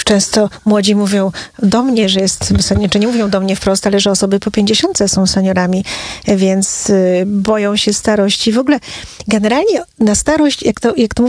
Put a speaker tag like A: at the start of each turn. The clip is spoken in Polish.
A: Często młodzi mówią do mnie, że jest senior, czy nie mówią do mnie wprost, ale że osoby po 50 są seniorami, więc boją się starości. W ogóle generalnie na starość, jak to